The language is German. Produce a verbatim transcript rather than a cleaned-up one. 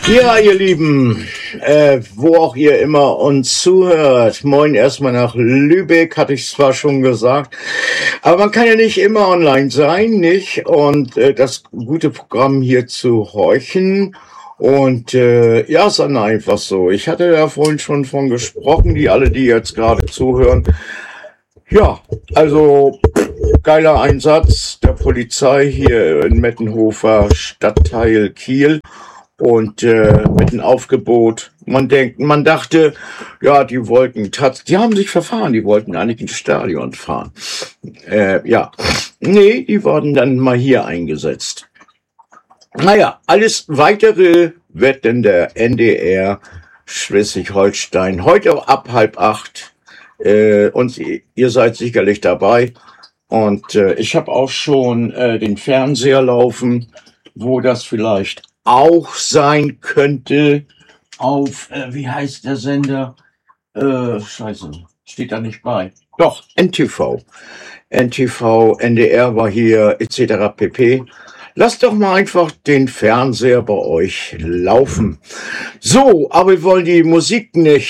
Ja, ihr Lieben, äh, wo auch ihr immer uns zuhört, moin erstmal nach Lübeck, hatte ich zwar schon gesagt, aber man kann ja nicht immer online sein, nicht? Und äh, das gute Programm hier zu horchen. Und äh, ja, ist dann einfach so. Ich hatte ja vorhin schon von gesprochen, die alle, die jetzt gerade zuhören. Ja, also geiler Einsatz der Polizei hier in Mettenhofer Stadtteil Kiel. Und äh, mit dem Aufgebot, man denkt, man dachte, ja, die wollten, tats- die haben sich verfahren, die wollten eigentlich ins Stadion fahren. Äh, ja, nee, die wurden dann mal hier eingesetzt. Naja, alles Weitere wird denn der N D R Schleswig-Holstein heute ab halb acht. Äh, und ihr seid sicherlich dabei. Und äh, ich habe auch schon äh, den Fernseher laufen, wo das vielleicht auch sein könnte. Auf, äh, wie heißt der Sender? Äh, scheiße, steht da nicht bei. Doch, N T V. N T V, N D R war hier, et cetera pp. Lasst doch mal einfach den Fernseher bei euch laufen. So, aber wir wollen die Musik nicht